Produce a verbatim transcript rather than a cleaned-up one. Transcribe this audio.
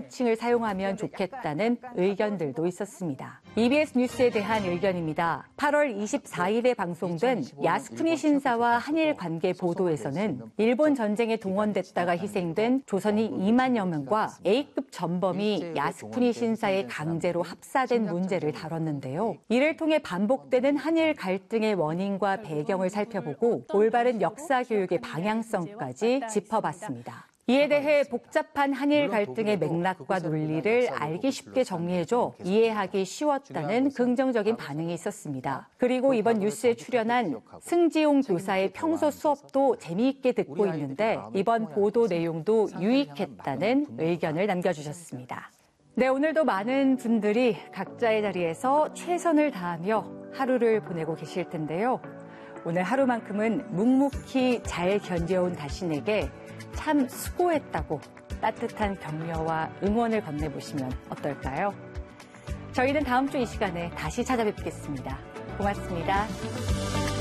호칭을 사용하면 좋겠다는 의견들도 있었습니다. 이비에스 뉴스에 대한 의견입니다. 팔월 이십사일에 방송된 야스쿠니 신사와 한일 관계 보도에서는 일본 전쟁에 동원됐다가 희생된 조선인 이만여 명과 A급 전범이 야스쿠니 신사에 강제로 합사된 문제를 다뤘는데요. 이를 통해 반복되는 한일 갈등의 원인과 배경을 살펴보고 올바른 역사 교육의 방향성까지 짚어봤습니다. 이에 대해 복잡한 한일 갈등의 맥락과 논리를 알기 쉽게 정리해줘 이해하기 쉬웠다는 긍정적인 반응이 있었습니다. 그리고 이번 뉴스에 출연한 승지용 교사의 평소 수업도 재미있게 듣고 있는데 이번 보도 내용도 유익했다는 의견을 남겨주셨습니다. 네, 오늘도 많은 분들이 각자의 자리에서 최선을 다하며 하루를 보내고 계실 텐데요. 오늘 하루만큼은 묵묵히 잘 견뎌온 자신에게 참 수고했다고 따뜻한 격려와 응원을 건네보시면 어떨까요? 저희는 다음 주 이 시간에 다시 찾아뵙겠습니다. 고맙습니다.